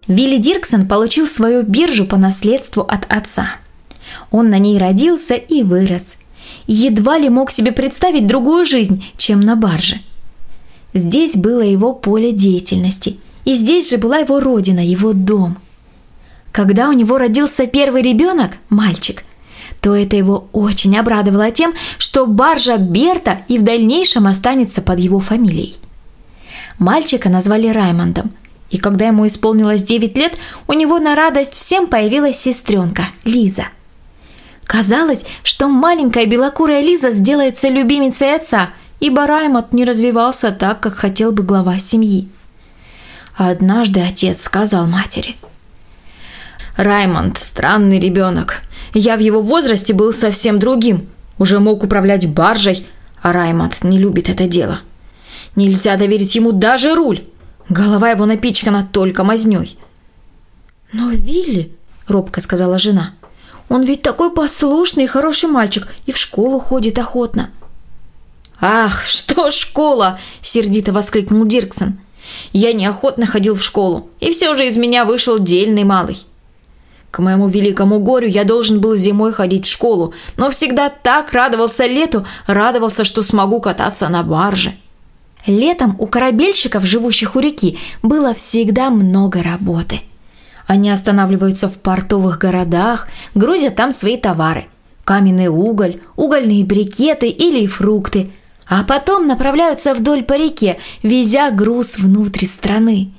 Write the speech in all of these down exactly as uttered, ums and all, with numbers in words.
Вилли Дирксон получил свою биржу по наследству от отца. Он на ней родился и вырос. И едва ли мог себе представить другую жизнь, чем на барже. Здесь было его поле деятельности, и здесь же была его родина, его дом. Когда у него родился первый ребенок, мальчик, то это его очень обрадовало тем, что баржа Берта и в дальнейшем останется под его фамилией. Мальчика назвали Раймондом, и когда ему исполнилось девять лет, у него на радость всем появилась сестренка Лиза. Казалось, что маленькая белокурая Лиза сделается любимицей отца, ибо Раймонд не развивался так, как хотел бы глава семьи. Однажды отец сказал матери: «Раймонд – странный ребенок. Я в его возрасте был совсем другим, уже мог управлять баржей, а Раймонд не любит это дело. Нельзя доверить ему даже руль. Голова его напичкана только мазнёй». «Но Вилли, – робко сказала жена, – он ведь такой послушный и хороший мальчик, и в школу ходит охотно». «Ах, что школа!» – сердито воскликнул Дирксон. «Я неохотно ходил в школу, и все же из меня вышел дельный малый. К моему великому горю я должен был зимой ходить в школу, но всегда так радовался лету, радовался, что смогу кататься на барже». Летом у корабельщиков, живущих у реки, было всегда много работы. Они останавливаются в портовых городах, грузят там свои товары – каменный уголь, угольные брикеты или фрукты, а потом направляются вдоль по реке, везя груз внутрь страны.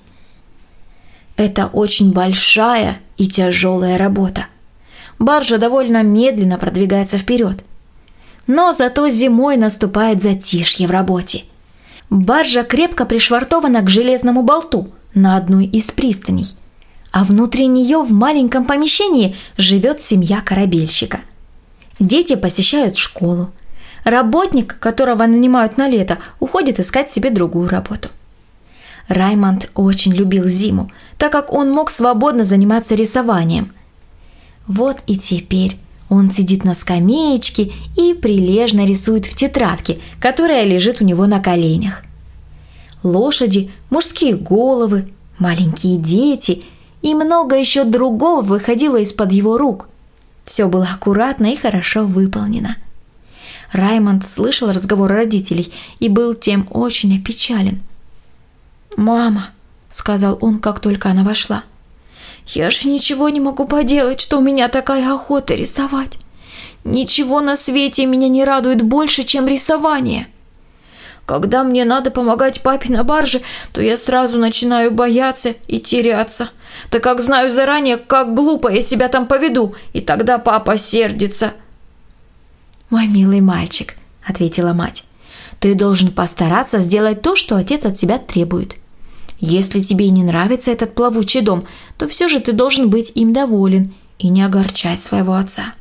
Это очень большая и тяжелая работа. Баржа довольно медленно продвигается вперед. Но зато зимой наступает затишье в работе. Баржа крепко пришвартована к железному болту на одной из пристаней, а внутри нее в маленьком помещении живет семья корабельщика. Дети посещают школу. Работник, которого нанимают на лето, уходит искать себе другую работу. Раймонд очень любил зиму, так как он мог свободно заниматься рисованием. Вот и теперь он сидит на скамеечке и прилежно рисует в тетрадке, которая лежит у него на коленях. Лошади, мужские головы, маленькие дети и много еще другого выходило из-под его рук. Все было аккуратно и хорошо выполнено. Раймонд слышал разговор родителей и был тем очень опечален. «Мама», — сказал он, как только она вошла, — «я же ничего не могу поделать, что у меня такая охота рисовать. Ничего на свете меня не радует больше, чем рисование. Когда мне надо помогать папе на барже, то я сразу начинаю бояться и теряться, так как знаю заранее, как глупо я себя там поведу, и тогда папа сердится». «Мой милый мальчик», — ответила мать, — «ты должен постараться сделать то, что отец от тебя требует. Если тебе не нравится этот плавучий дом, то все же ты должен быть им доволен и не огорчать своего отца».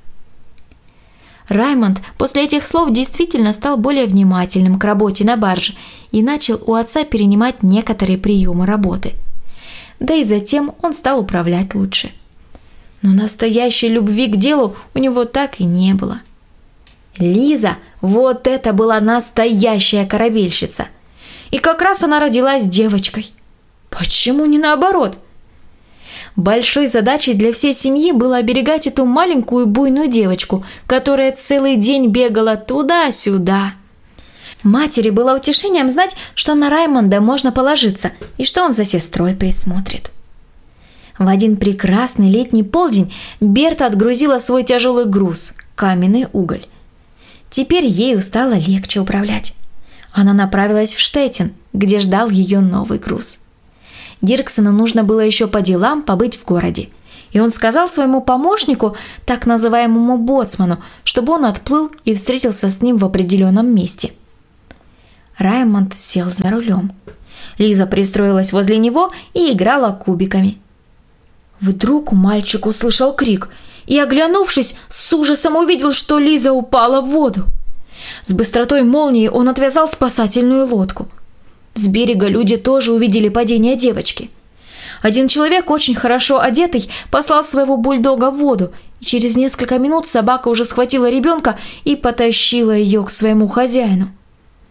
Раймонд после этих слов действительно стал более внимательным к работе на барже и начал у отца перенимать некоторые приемы работы. Да и затем он стал управлять лучше. Но настоящей любви к делу у него так и не было. Лиза, вот это была настоящая корабельщица. И как раз она родилась девочкой. Почему не наоборот? Большой задачей для всей семьи было оберегать эту маленькую буйную девочку, которая целый день бегала туда-сюда. Матери было утешением знать, что на Раймонда можно положиться и что он за сестрой присмотрит. В один прекрасный летний полдень Берта отгрузила свой тяжелый груз – каменный уголь. Теперь ею стало легче управлять. Она направилась в Штеттин, где ждал ее новый груз. Дирксону нужно было еще по делам побыть в городе, и он сказал своему помощнику, так называемому боцману, чтобы он отплыл и встретился с ним в определенном месте. Раймонд сел за рулем. Лиза пристроилась возле него и играла кубиками. Вдруг мальчик услышал крик и, оглянувшись, с ужасом увидел, что Лиза упала в воду. С быстротой молнии он отвязал спасательную лодку. С берега люди тоже увидели падение девочки. Один человек, очень хорошо одетый, послал своего бульдога в воду, и через несколько минут собака уже схватила ребенка и потащила ее к своему хозяину.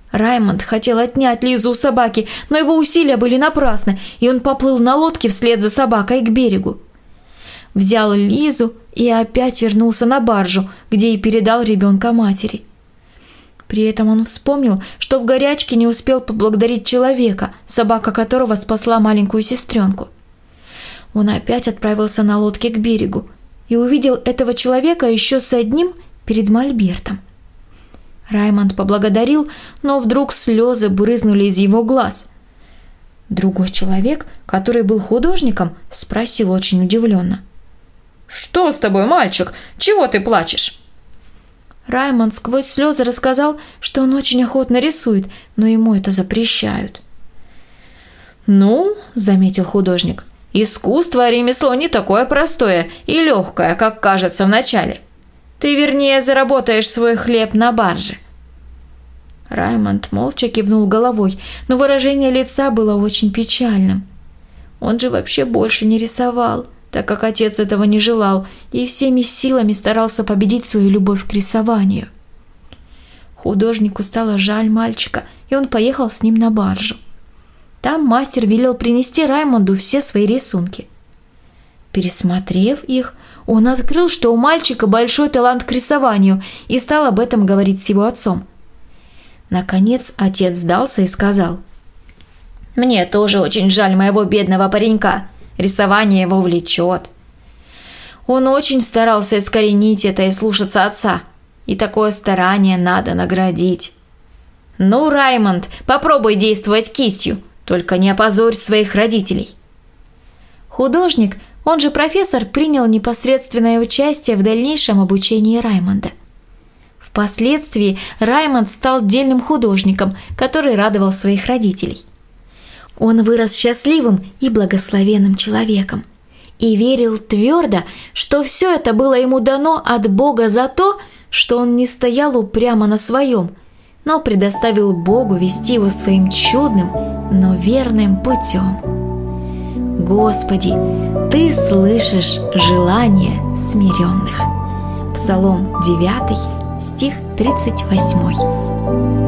Раймонд хотел отнять Лизу у собаки, но его усилия были напрасны, и он поплыл на лодке вслед за собакой к берегу. Взял Лизу и опять вернулся на баржу, где и передал ребенка матери. При этом он вспомнил, что в горячке не успел поблагодарить человека, собака которого спасла маленькую сестренку. Он опять отправился на лодке к берегу и увидел этого человека еще с одним перед мольбертом. Раймонд поблагодарил, но вдруг слезы брызнули из его глаз. Другой человек, который был художником, спросил очень удивленно: «Что с тобой, мальчик? Чего ты плачешь?» Раймонд сквозь слезы рассказал, что он очень охотно рисует, но ему это запрещают. «Ну, — заметил художник, — искусство, ремесло не такое простое и легкое, как кажется вначале. Ты, вернее, заработаешь свой хлеб на барже». Раймонд молча кивнул головой, но выражение лица было очень печальным. Он же вообще больше не рисовал, так как отец этого не желал, и всеми силами старался победить свою любовь к рисованию. Художнику стало жаль мальчика, и он поехал с ним на баржу. Там мастер велел принести Раймонду все свои рисунки. Пересмотрев их, он открыл, что у мальчика большой талант к рисованию, и стал об этом говорить с его отцом. Наконец отец сдался и сказал: «Мне тоже очень жаль моего бедного паренька. Рисование его влечет. Он очень старался искоренить это и слушаться отца, и такое старание надо наградить. Ну, Раймонд, попробуй действовать кистью, только не опозорь своих родителей». Художник, он же профессор, принял непосредственное участие в дальнейшем обучении Раймонда. Впоследствии Раймонд стал дельным художником, который радовал своих родителей. Он вырос счастливым и благословенным человеком и верил твердо, что все это было ему дано от Бога за то, что он не стоял упрямо на своем, но предоставил Богу вести его своим чудным, но верным путем. Господи, Ты слышишь желания смиренных. Псалом девятый, стих тридцать восьмой.